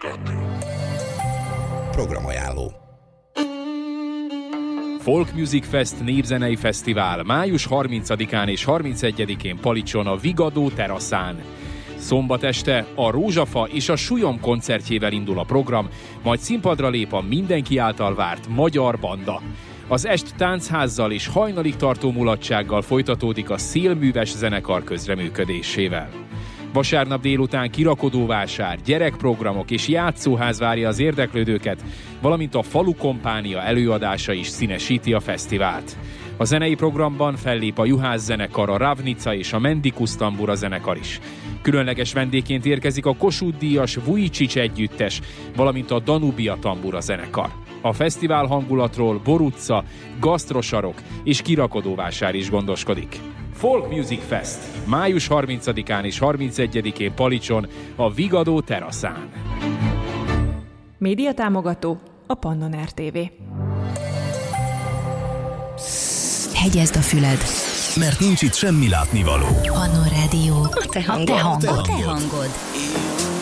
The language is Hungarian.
Programajánló. Folk Music Fest népzenei fesztivál május 30-án és 31-én Palicson a Vigadó teraszán. Szombat este a Rózsafa és a Sujom koncertjével indul a program, majd színpadra lép a mindenki által várt magyar banda. Az est táncházzal és hajnalig tartó mulatsággal folytatódik a Szélműves zenekar közreműködésével. Vasárnap délután kirakodóvásár, gyerekprogramok és játszóház várja az érdeklődőket, valamint a Falu Kompánia előadása is színesíti a fesztivált. A zenei programban fellép a Juhász zenekar, a Ravnica és a Mendikusz tambura zenekar is. Különleges vendégként érkezik a Kossuth-díjas Vujicic együttes, valamint a Danubia tambura zenekar. A fesztivál hangulatról Bor utca, gasztrosarok és kirakodóvásár is gondoskodik. Folk Music Fest május 30-án és 31-én Palicson a Vigadó teraszán. Médiatámogató a Pannon RTV. Hegyezd a füled, Mert nincs itt semmi látnivaló. Pannon Rádió. A te hangod. Te hangod.